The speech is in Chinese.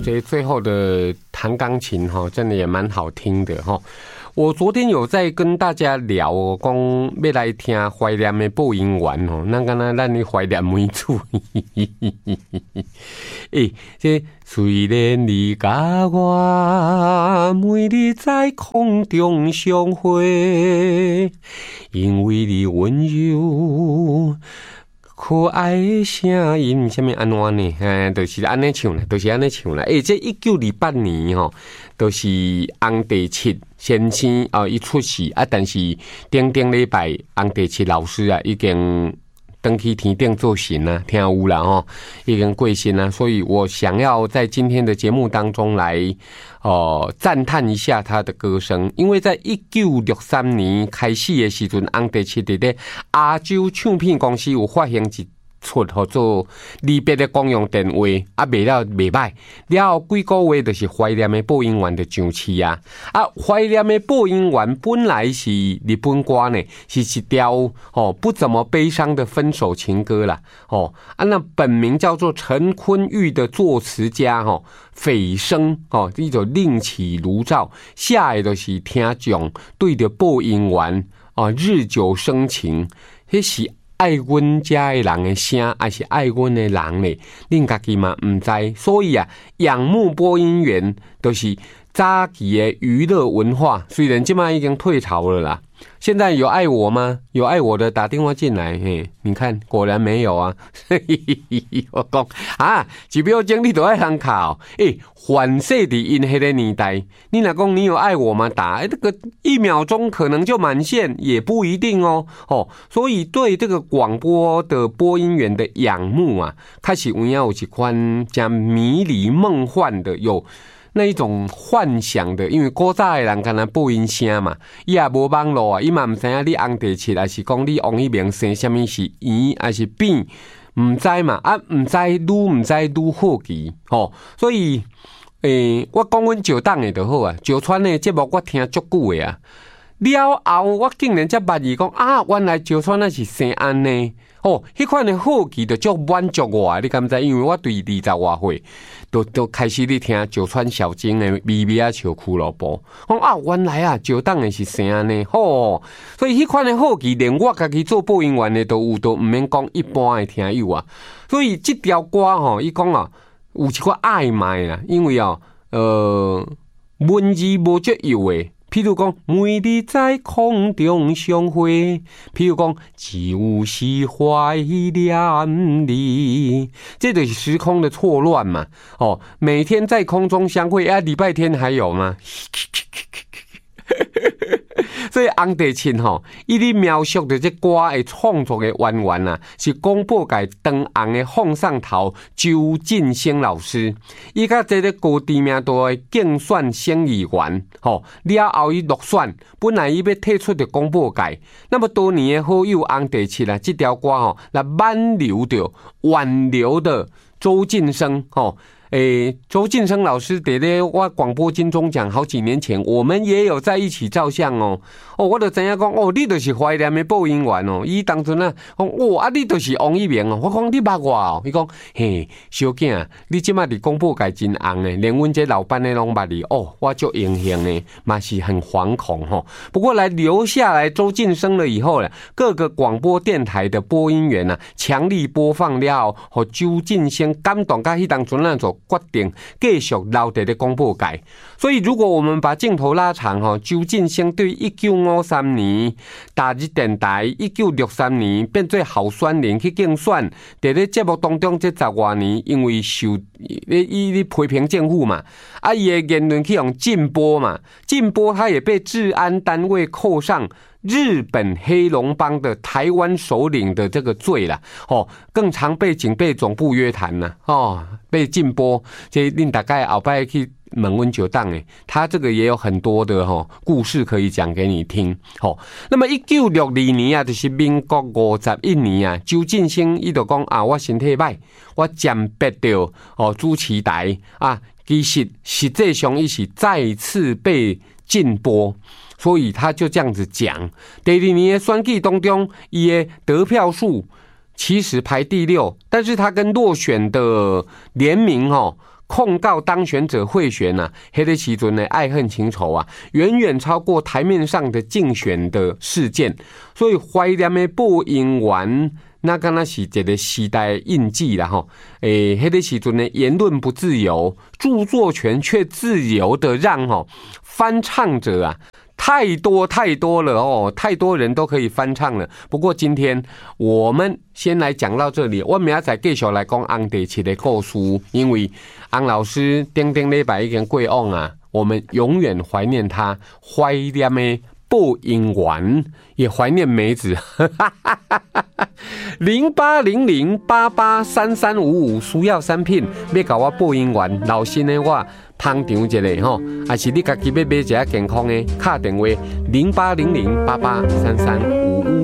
这最后的弹钢琴真的也蛮好听的我昨天有在跟大家聊讲要来听怀念的播音员咱敢若咱的怀念每处这虽然你甲我每日在空中相会，因为你温柔可爱的声音，什么安怎呢？就是安尼唱啦，就是安尼唱啦。这1928年就是洪地七先生伊出世但是顶礼拜洪地七老师已经登去天顶做神啊，听有啦已经过身啦，所以我想要在今天的节目当中来赞叹一下他的歌声，因为在1963年开始的时阵，洪地七在亚洲唱片公司有发行一出做离别的公用电话卖了袂歹，了后几个月就是怀念的播音员的上市怀念的播音员本来是日本歌呢，是一条不怎么悲伤的分手情歌啦那本名叫做陈坤玉的作词家斐生这种另起炉灶，写的就是听众对着播音员日久生情，那是爱阮家的人的声，还是爱阮的人呢？恁家己嘛唔知，所以仰慕播音员都是早期的娱乐文化，虽然现在已经退潮了啦。现在有爱我吗？有爱我的打电话进来，你看果然没有啊！我讲几秒钟你都爱人考，反射的因迄个年代，你若讲你有爱我吗？打这个1秒钟可能就满线，也不一定所以对这个广播的播音员的仰慕开始有一款真迷离梦幻的有。那一种幻想的，因为古早的人敢若播音声嘛，伊也无网络伊嘛毋知影你洪地七，还是讲你王一鸣生什么是圆还是扁，毋知嘛毋知愈好奇所以我讲阮石党的就好石川的节目我听足久的了后我竟然才捌伊讲原来石川是生安呢迄款的好奇就足满足我，你敢知？因为我对20多岁都开始咧听石川小金的咪咪啊笑俱乐部，原来石党的是生安呢所以迄款的好奇，连我家己做播音员的都有，都毋免讲一般的听友所以这条歌伊讲有一个暧昧啦，因为文字无足有的。譬如讲，每日在空中相会；譬如讲，就是怀念你，这就是时空的错乱嘛。每天在空中相会礼拜天还有吗？所以洪地七伊咧描述的这歌的创作的渊源是广播界当红的放送头周晋生老师，伊甲这个高知名度的竞选省议员了后伊落选，本来伊要退出的广播界，那么多年的好友洪地七这条歌来挽留的周晋生周晋生老师在我广播金钟奖好几年前，我们也有在一起照相我就知影讲你就是怀念的播音员伊当初你就是王一鸣我讲你捌我伊讲小囝你即马伫广播界真红诶，连阮这老班的拢捌你我就荣幸呢，嘛是很惶恐不过来留下来周晋生了以后各个广播电台的播音员强力播放了后，周晋生感动甲迄当初那种决定继续留在广播界。所以如果我们把镜头拉长周晋生对1953年大日电台1963年变做候选人去竞选，在咧节目当中这10多年，因为受伊批评政府嘛伊的言论去用禁播嘛，禁播他也被治安单位扣上日本黑龙帮的台湾首领的这个罪啦更常被警备总部约谈被禁播，这令大概后摆去问阮石党诶，他这个也有很多的故事可以讲给你听那么1962年就是民国51年周晋生伊就讲我身体歹，我暂别着主持台其实际上伊是再次被禁播。所以他就这样子讲，第2年的选举当中，伊的得票数其实排第6，但是他跟落选的联名控告当选者贿选啊，那个时阵的爱恨情仇啊，远远超过台面上的竞选的事件。所以怀念的播音员，那敢若是一个时代印记啦吼。那个时阵的言论不自由，著作权却自由的让翻唱者啊。太多了哦，太多人都可以翻唱了。不过今天我们先来讲到这里，我明仔载继续来讲翁第七的故事，因为翁老师顶礼拜已经过往啊，我们永远怀念他，怀念的播音员，也怀念梅子。0800883355需要产品，要甲我播音员，老新的我捧场一下吼，还是你家己要买一个健康的，打电话0800883355。